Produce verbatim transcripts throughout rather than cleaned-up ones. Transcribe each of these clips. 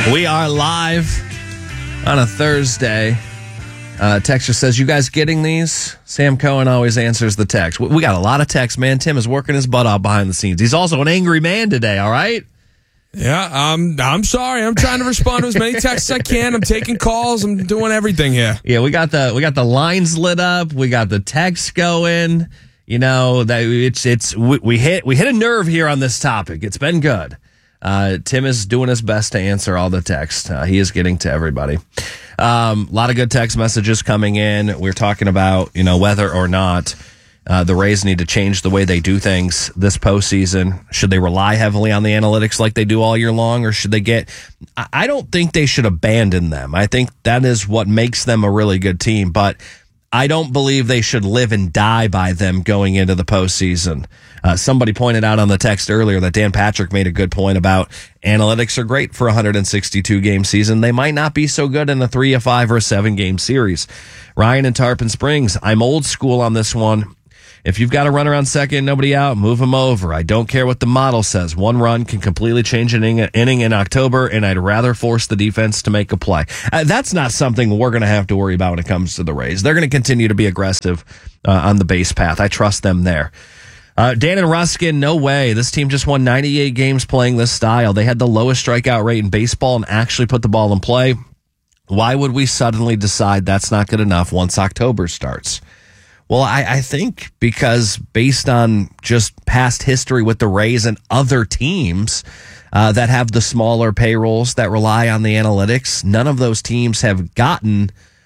We are live on a Thursday. Uh, Texture says, you guys getting these? Sam Cohen always answers the text. We got a lot of texts, man. Tim is working his butt off behind the scenes. He's also an angry man today, all right? Yeah, um, I'm sorry. I'm trying to respond to as many texts as I can. I'm taking calls. I'm doing everything here. Yeah, we got the we got the lines lit up. We got the texts going. You know, that it's it's we, we hit we hit a nerve here on this topic. It's been good. Uh, Tim is doing his best to answer all the texts. Uh, he is getting to everybody. Um, a lot of good text messages coming in. We're talking about, you know, whether or not uh, the Rays need to change the way they do things this postseason. Should they rely heavily on the analytics like they do all year long, or should they get... I don't think they should abandon them. I think that is what makes them a really good team, but I don't believe they should live and die by them going into the postseason. Uh, somebody pointed out on the text earlier that Dan Patrick made a good point about analytics are great for a one hundred sixty-two game season. They might not be so good in a three, a five, or a seven game series. Ryan in Tarpon Springs, I'm old school on this one. If you've got to run around second, nobody out, move them over. I don't care what the model says. One run can completely change an inning in October, and I'd rather force the defense to make a play. Uh, that's not something we're going to have to worry about when it comes to the Rays. They're going to continue to be aggressive uh, on the base path. I trust them there. Uh, Dan and Ruskin, no way. This team just won ninety-eight games playing this style. They had the lowest strikeout rate in baseball and actually put the ball in play. Why would we suddenly decide that's not good enough once October starts? Well, I, I think because based on just past history with the Rays and other teams uh, that have the smaller payrolls that rely on the analytics, none of those teams have gotten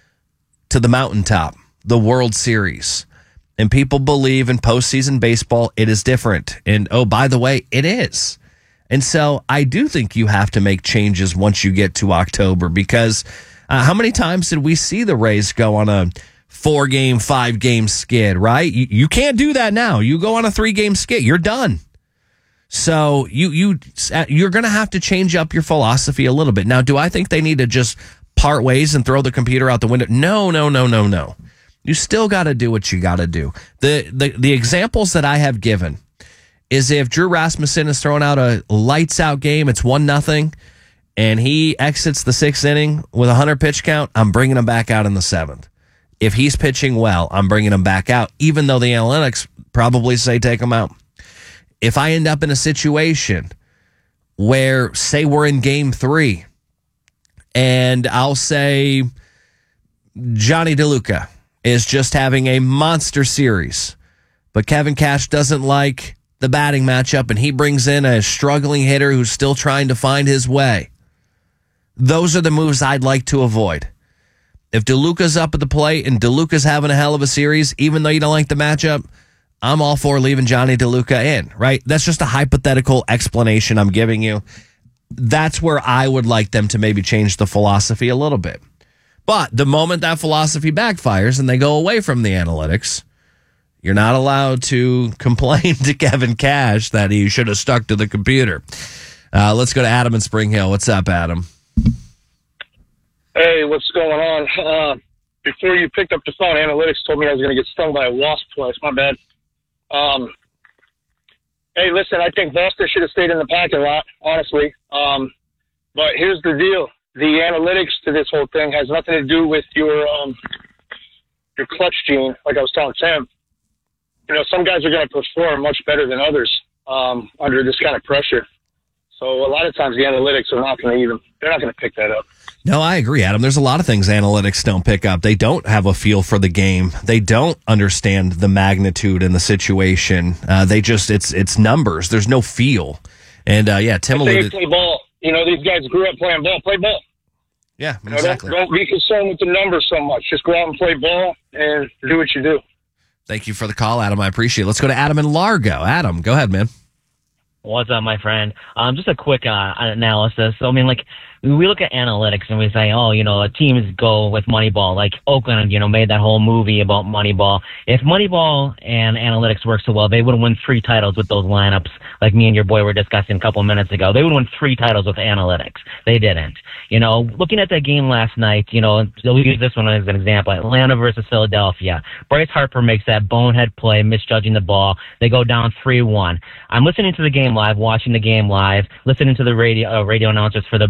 to the mountaintop, the World Series. And people believe in postseason baseball, it is different. And, oh, by the way, it is. And so I do think you have to make changes once you get to October, because uh, how many times did we see the Rays go on a four-game, five-game skid, right? You, you can't do that now. You go on a three-game skid, you're done. So you, you, you're going to have to change up your philosophy a little bit. Now, do I think they need to just part ways and throw the computer out the window? No, no, no, no, no. You still got to do what you got to do. The, the the examples that I have given is if Drew Rasmussen is throwing out a lights-out game, it's one nothing, and he exits the sixth inning with a one hundred pitch count, I'm bringing him back out in the seventh. If he's pitching well, I'm bringing him back out, even though the analytics probably say take him out. If I end up in a situation where, say we're in game three, and I'll say Johnny DeLuca is just having a monster series, but Kevin Cash doesn't like the batting matchup, and he brings in a struggling hitter who's still trying to find his way. Those are the moves I'd like to avoid. If DeLuca's up at the plate and DeLuca's having a hell of a series, even though you don't like the matchup, I'm all for leaving Johnny DeLuca in, right? That's just a hypothetical explanation I'm giving you. That's where I would like them to maybe change the philosophy a little bit. But the moment that philosophy backfires and they go away from the analytics, you're not allowed to complain to Kevin Cash that he should have stuck to the computer. Uh, let's go to Adam in Spring Hill. What's up, Adam? Hey, what's going on? Uh, before you picked up the phone, analytics told me I was going to get stung by a wasp twice. My bad. Um, hey, listen, I think Buster should have stayed in the parking lot, honestly. Um, but here's the deal. The analytics to this whole thing has nothing to do with your um, your clutch gene, like I was telling Sam. You know, some guys are going to perform much better than others um, under this kind of pressure. So a lot of times the analytics are not going to even, they're not going to pick that up. No, I agree, Adam. There's a lot of things analytics don't pick up. They don't have a feel for the game. They don't understand the magnitude and the situation. Uh, they just, it's it's numbers. There's no feel. And, uh, yeah, Tim alluded. They play ball. You know, these guys grew up playing ball. Play ball. Yeah, you know, exactly. Don't, don't be concerned with the numbers so much. Just go out and play ball and do what you do. Thank you for the call, Adam. I appreciate it. Let's go to Adam in Largo. Adam, go ahead, man. What's up, my friend? Um, just a quick uh, analysis. So, I mean, like, we look at analytics and we say, oh, you know, teams go with Moneyball. Like Oakland, you know, made that whole movie about Moneyball. If Moneyball and analytics work so well, they would win three titles with those lineups, like me and your boy were discussing a couple of minutes ago. They would win three titles with analytics. They didn't. You know, looking at that game last night, you know, we'll use this one as an example. Atlanta versus Philadelphia. Bryce Harper makes that bonehead play, misjudging the ball. They go down three one. I'm listening to the game live, watching the game live, listening to the radio uh, radio announcers for the Braves.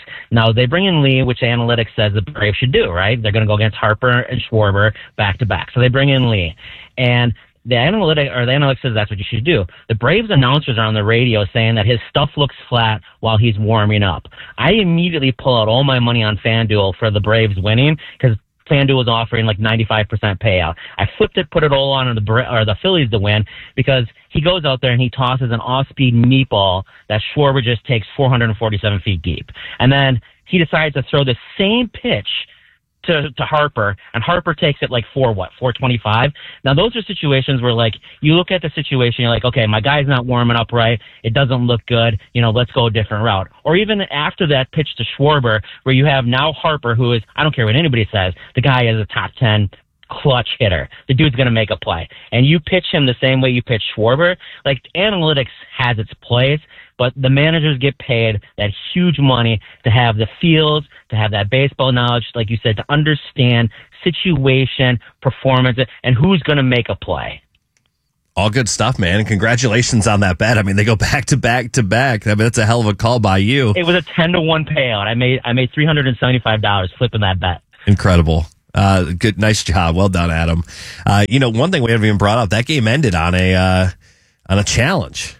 Now, they bring in Lee, which analytics says the Braves should do, right? They're going to go against Harper and Schwarber back to back. So they bring in Lee. And the analytic or the analytics says that's what you should do. The Braves announcers are on the radio saying that his stuff looks flat while he's warming up. I immediately pull out all my money on FanDuel for the Braves winning because FanDuel was offering like ninety-five percent payout. I flipped it, put it all on the Bra- or the Phillies to win because he goes out there and he tosses an off-speed meatball that Schwarber just takes four hundred forty-seven feet deep. And then he decides to throw the same pitch to, to Harper, and Harper takes it like for what, four twenty-five? Now, those are situations where, like, you look at the situation, you're like, okay, my guy's not warming up right. It doesn't look good. You know, let's go a different route. Or even after that pitch to Schwarber, where you have now Harper, who is, I don't care what anybody says, the guy is a top ten clutch hitter. The dude's going to make a play. And you pitch him the same way you pitch Schwarber. Like, analytics has its place, but the managers get paid that huge money to have the feels, to have that baseball knowledge, like you said, to understand situation, performance, and who's going to make a play. All good stuff, man. And congratulations on that bet. I mean, they go back to back to back. I mean, that's a hell of a call by you. It was a ten to one payout. I made I made three hundred seventy-five dollars flipping that bet. Incredible. Uh, good, nice job. Well done, Adam. Uh, you know, one thing we haven't even brought up, that game ended on a, uh, on a challenge.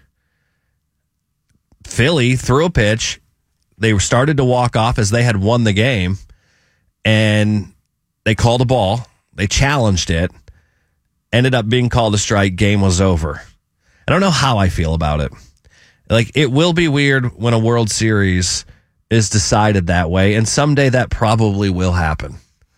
Philly threw a pitch. They started to walk off as they had won the game, and they called a ball. They challenged it. Ended up being called a strike. Game was over. I don't know how I feel about it. Like, it will be weird when a World Series is decided that way, and someday that probably will happen.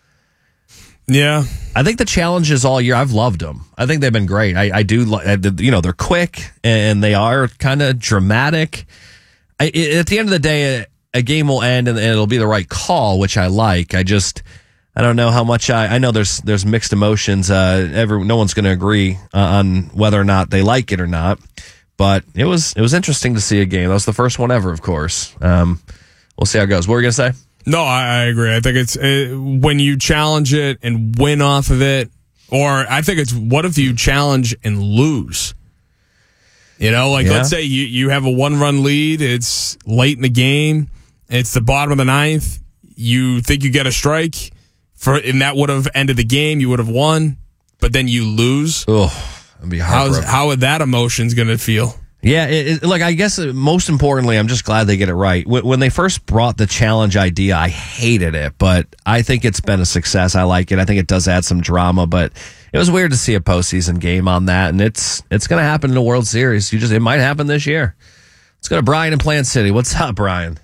Yeah. I think the challenges all year, I've loved them. I think they've been great. I, I do, you know, they're quick and they are kind of dramatic. I, at the end of the day, a, a game will end and it'll be the right call, which I like. I just, I don't know how much I, I know there's, there's mixed emotions. Uh, every, no one's going to agree uh, on whether or not they like it or not, but it was, it was interesting to see a game. That was the first one ever, of course. Um, we'll see how it goes. What were you going to say? No, I, I agree. I think it's uh, when you challenge it and win off of it, or I think it's what if you challenge and lose? You know, like Yeah. let's say you, you have a one-run lead. It's late in the game. It's the bottom of the ninth. You think you get a strike, for, and that would have ended the game. You would have won, but then you lose. Oh, that'd be How's, heartbroken. how would that emotion's going to feel? Yeah, it, it, like I guess uh, most importantly, I'm just glad they get it right. When, when they first brought the challenge idea, I hated it, but I think it's been a success. I like it. I think it does add some drama, but it was weird to see a postseason game on that, and it's it's going to happen in the World Series. You just it might happen this year. Let's go to Brian in Plant City. What's up, Brian?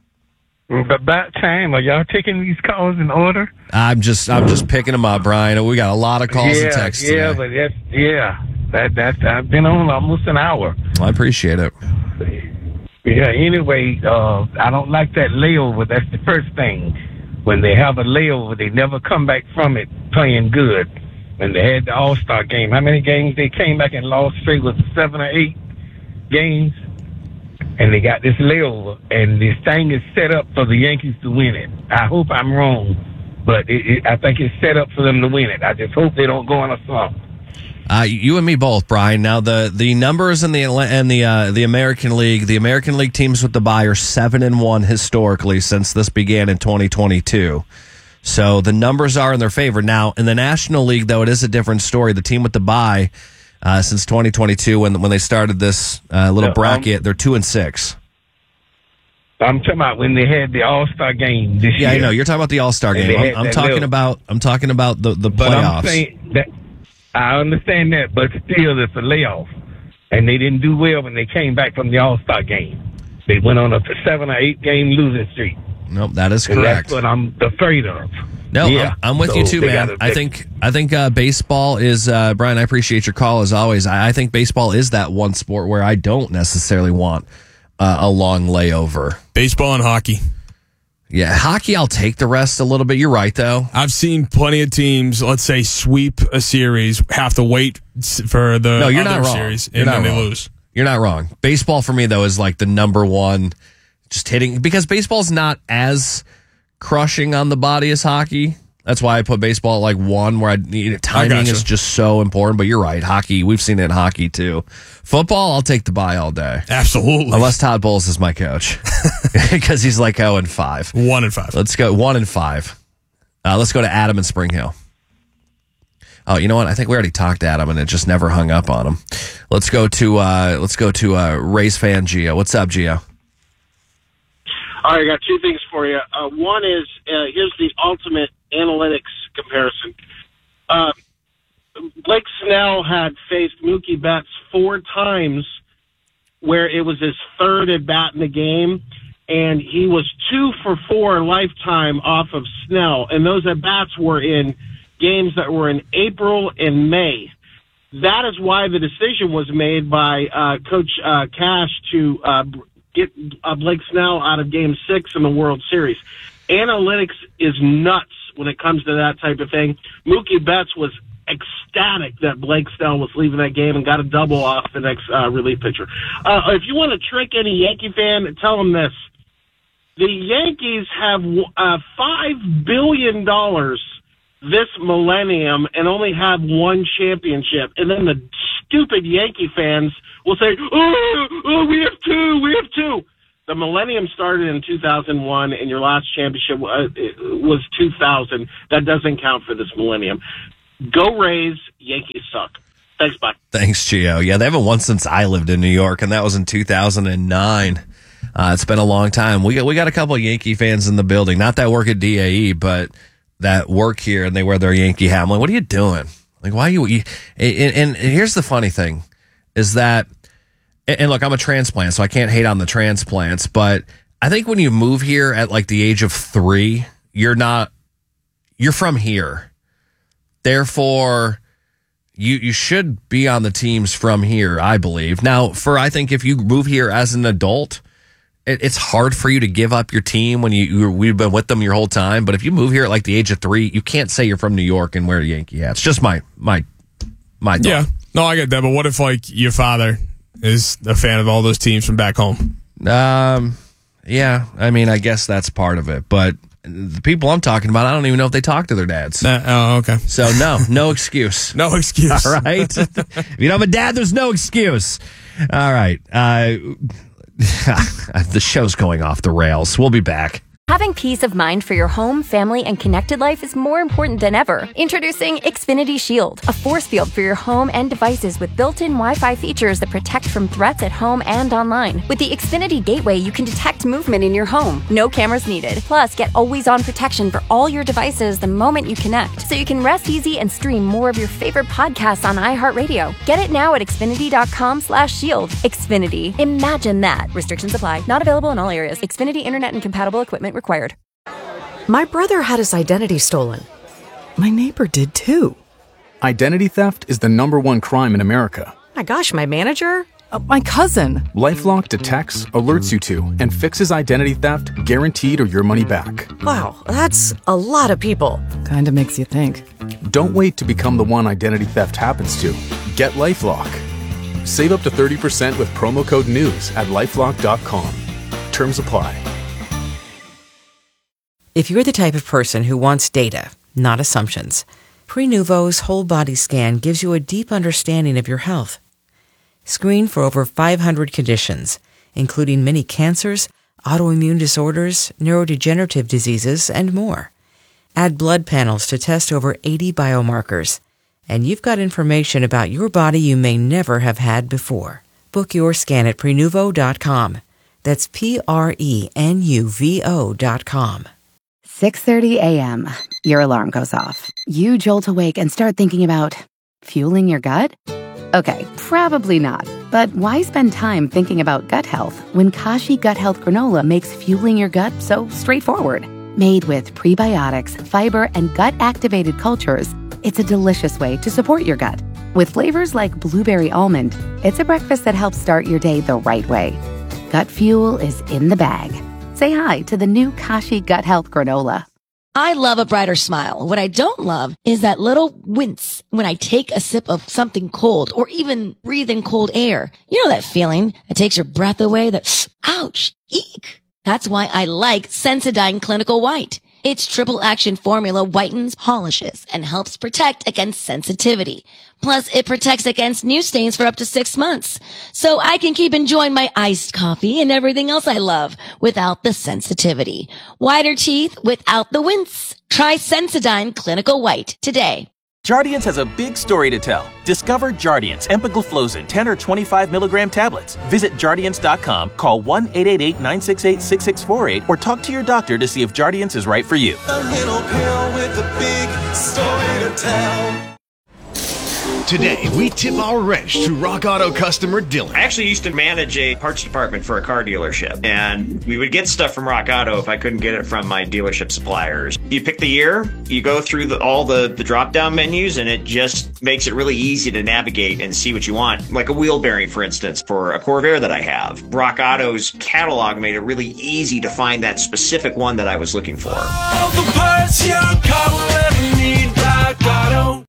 About time. Are y'all taking these calls in order? I'm just I'm just picking them up, Brian. We got a lot of calls yeah, and texts yeah, today. but that's yeah. That that I've been on almost an hour. I appreciate it. Yeah. Anyway, uh, I don't like that layover. That's the first thing. When they have a layover, they never come back from it playing good. When they had the All Star game, how many games they came back and lost straight? Was it seven or eight games? And they got this layover, and this thing is set up for the Yankees to win it. I hope I'm wrong, but it, it, I think it's set up for them to win it. I just hope they don't go on a slump. Uh, you and me both, Brian. Now the, the numbers in the in the uh, the American League, the American League teams with the bye are seven and one historically since this began in twenty twenty-two. So the numbers are in their favor. Now in the National League, though, it is a different story. The team with the bye uh, since twenty twenty-two, when when they started this uh, little No, bracket, um, they're two and six. I'm talking about when they had the All Star game this Yeah, year. I know you're talking about the All Star And game. they I'm, had I'm that talking little- about I'm talking about the the But playoffs. I'm saying that I understand that, but still, it's a layoff, and they didn't do well when they came back from the All Star game. They went on a seven or eight game losing streak. Nope, that is And correct. that's what I'm afraid of. No, Yeah. I'm, I'm with So you too, they man. gotta- I think I think uh, baseball is uh, Brian. I appreciate your call as always. I, I think baseball is that one sport where I don't necessarily want uh, a long layover. Baseball and hockey. Yeah, hockey, I'll take the rest a little bit. You're right, though. I've seen plenty of teams, let's say, sweep a series, have to wait s- for the No, you're other not wrong. series, You're and not then wrong. they lose. You're not wrong. Baseball for me though is like the number one, just hitting because baseball's not as crushing on the body as hockey. That's why I put baseball at like one, where I need timing gotcha. is just so important. But you're right, hockey. We've seen it in hockey too. Football, I'll take the bye all day, Absolutely. unless Todd Bowles is my coach, because he's like oh and five. One and five. Let's go one and five. Uh, let's go to Adam in Spring Hill. Oh, you know what? I think we already talked to Adam, and it just never hung up on him. Let's go to uh, let's go to uh, Rays fan Gio. What's up, Gio? All right, I got two things for you. Uh, one is, uh, here's the ultimate analytics comparison. Uh, Blake Snell had faced Mookie Betts four times where it was his third at bat in the game, and he was two for four lifetime off of Snell, and those at bats were in games that were in April and May. That is why the decision was made by uh, Coach uh, Cash to uh, get uh, Blake Snell out of Game Six in the World Series. Analytics is nuts when it comes to that type of thing. Mookie Betts was ecstatic that Blake Snell was leaving that game and got a double off the next uh, relief pitcher. Uh, if you want to trick any Yankee fan, tell them this. The Yankees have uh, five billion dollars this millennium and only have one championship. And then the stupid Yankee fans will say, oh, oh, we have two, we have two. The millennium started in two thousand one, and your last championship uh, was two thousand. That doesn't count for this millennium. Go Rays, Yankees suck. Thanks, bye. Thanks, Gio. Yeah, they haven't won since I lived in New York, and that was in two thousand nine. Uh, it's been a long time. We got, we got a couple of Yankee fans in the building. Not that work at D A E, but that work here, and they wear their Yankee hat. I'm like, what are you doing? Like, why are you? you and, and here's the funny thing is that, and look, I'm a transplant, so I can't hate on the transplants, but I think when you move here at like the age of three, you're not, you're from here. Therefore, you you should be on the teams from here, I believe. Now, for I think if you move here as an adult, it, it's hard for you to give up your team when you, you we've been with them your whole time. But if you move here at like the age of three, you can't say you're from New York and wear a Yankee hat. It's just my my my thought. Yeah, no, I get that. But what if like your father is a fan of all those teams from back home? Um, yeah, I mean, I guess that's part of it, but the people I'm talking about, I don't even know if they talk to their dads. Uh, oh, okay. So no, no excuse. No excuse. All right. If you don't have a dad, there's no excuse. All right. Uh, the show's going off the rails. We'll be back. Having peace of mind for your home, family, and connected life is more important than ever. Introducing Xfinity Shield, a force field for your home and devices with built-in Wi-Fi features that protect from threats at home and online. With the Xfinity Gateway, you can detect movement in your home. No cameras needed. Plus, get always-on protection for all your devices the moment you connect, so you can rest easy and stream more of your favorite podcasts on iHeartRadio. Get it now at Xfinity.com slash shield. Xfinity. Imagine that. Restrictions apply. Not available in all areas. Xfinity Internet and compatible equipment required. My brother had his identity stolen. My neighbor did too. Identity theft is the number one crime in America. My gosh, my manager? Uh, my cousin. LifeLock detects, alerts you to, and fixes identity theft guaranteed or your money back. Wow, that's a lot of people. Kinda makes you think. Don't wait to become the one identity theft happens to. Get LifeLock. Save up to thirty percent with promo code NEWS at lifelock dot com. Terms apply. If you're the type of person who wants data, not assumptions, Prenuvo's whole body scan gives you a deep understanding of your health. Screen for over five hundred conditions, including many cancers, autoimmune disorders, neurodegenerative diseases, and more. Add blood panels to test over eighty biomarkers, and you've got information about your body you may never have had before. Book your scan at Prenuvo dot com. That's P R E N U V O dot com. six thirty a.m. Your alarm goes off. You jolt awake and start thinking about fueling your gut? Okay, probably not. But why spend time thinking about gut health when Kashi Gut Health Granola makes fueling your gut so straightforward? Made with prebiotics, fiber, and gut-activated cultures, it's a delicious way to support your gut. With flavors like blueberry almond, it's a breakfast that helps start your day the right way. Gut fuel is in the bag. Say hi to the new Kashi Gut Health Granola. I love a brighter smile. What I don't love is that little wince when I take a sip of something cold or even breathe in cold air. You know that feeling that takes your breath away, that ouch, eek. That's why I like Sensodyne Clinical White. Its triple action formula whitens, polishes, and helps protect against sensitivity. Plus, it protects against new stains for up to six months. So I can keep enjoying my iced coffee and everything else I love without the sensitivity. Whiter teeth without the wince. Try Sensodyne Clinical White today. Jardiance has a big story to tell. Discover Jardiance Empagliflozin ten or twenty-five milligram tablets. Visit Jardiance dot com, call one eight eight eight, nine six eight, six six four eight, or talk to your doctor to see if Jardiance is right for you. A little pill with a big story to tell. Today, we tip our wrench to Rock Auto customer Dylan. I actually used to manage a parts department for a car dealership, and we would get stuff from Rock Auto if I couldn't get it from my dealership suppliers. You pick the year, you go through the, all the, the drop-down menus, and it just makes it really easy to navigate and see what you want. Like a wheel bearing, for instance, for a Corvair that I have. Rock Auto's catalog made it really easy to find that specific one that I was looking for. All the parts your car will ever need, Rock Auto.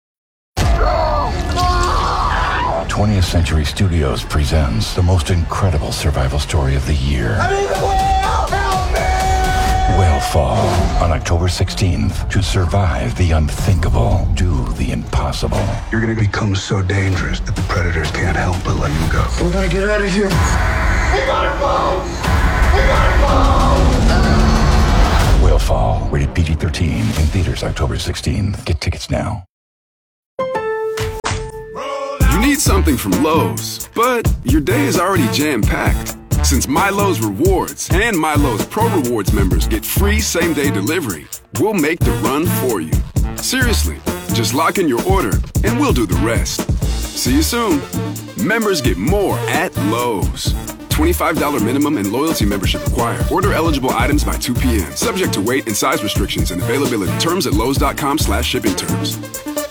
twentieth Century Studios presents the most incredible survival story of the year. I'm in the whale! Help me! Whale Fall on October sixteenth. To survive the unthinkable, do the impossible. You're going to become so dangerous that the predators can't help but let you go. We're going to get out of here. We gotta go! We gotta go! Whale Fall, rated P G thirteen, in theaters October sixteenth. Get tickets now. You need something from Lowe's, but your day is already jam-packed. Since MyLowe's Rewards and MyLowe's Pro Rewards members get free same-day delivery, we'll make the run for you. Seriously, just lock in your order and we'll do the rest. See you soon. Members get more at Lowe's. twenty-five dollars minimum and loyalty membership required. Order eligible items by two p.m. Subject to weight and size restrictions and availability. Terms at Lowe's dot com slash shipping terms.